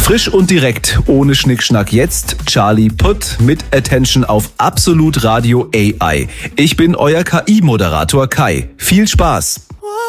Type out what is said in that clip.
Frisch und direkt, ohne Schnickschnack. Jetzt Charlie Putt mit Attention auf Absolut Radio AI. Ich bin euer KI-Moderator Kai. Viel Spaß!